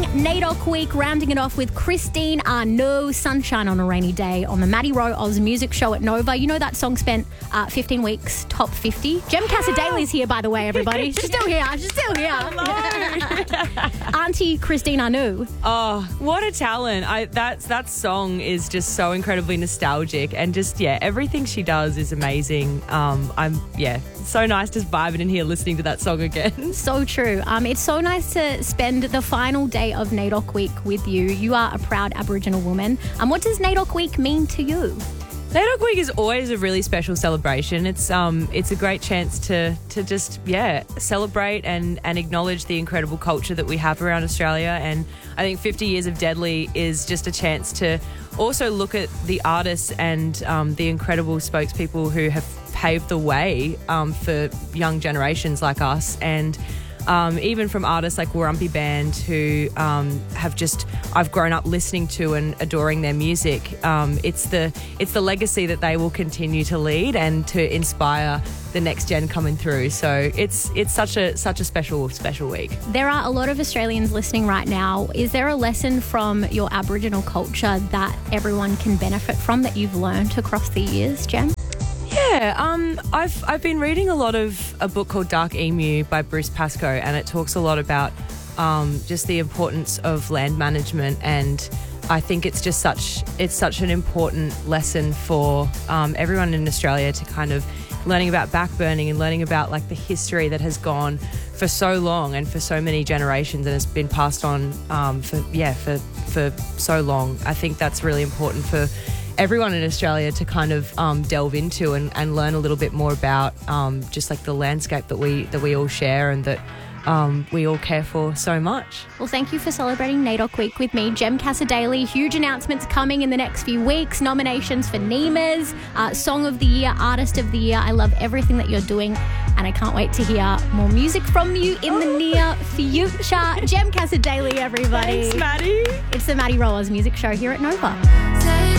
NAIDOC Week, rounding it off with Christine Arnaud, Sunshine on a Rainy Day on the Maddie Rowe Oz Music Show at Nova. You know that song spent 15 weeks top 50. Jem Casadeila's here, by the way, everybody. She's still here. Hello. Auntie Christine Arnaud. Oh, what a talent. That song is just so incredibly nostalgic, and just, everything she does is amazing. So nice just vibing in here listening to that song again. So true. It's so nice to spend the final day of NAIDOC Week with you. You are a proud Aboriginal woman. What does NAIDOC Week mean to you? NAIDOC Week is always a really special celebration. It's a great chance to just celebrate and acknowledge the incredible culture that we have around Australia. And I think 50 years of Deadly is just a chance to also look at the artists and the incredible spokespeople who have paved the way for young generations like us, and even from artists like Warumpi Band, who I've grown up listening to and adoring their music. It's the legacy that they will continue to lead and to inspire the next gen coming through. So it's such a special week. There are a lot of Australians listening right now. Is there a lesson from your Aboriginal culture that everyone can benefit from that you've learned across the years, Jem? Yeah, I've been reading a lot of a book called Dark Emu by Bruce Pascoe, and it talks a lot about just the importance of land management, and I think it's such an important lesson for everyone in Australia to kind of learning about backburning and learning about like the history that has gone for so long and for so many generations and has been passed on for so long. I think that's really important for everyone in Australia to kind of delve into and learn a little bit more about just like the landscape that we all share and that we all care for so much. Well, thank you for celebrating NAIDOC Week with me, Jem Casadeili. Huge announcements coming in the next few weeks. Nominations for NEMAs, Song of the Year, Artist of the Year. I love everything that you're doing, and I can't wait to hear more music from you in the near future. Jem Casadeili, everybody. Thanks, Maddie. It's the Maddie Rowe Oz Music Show here at Nova.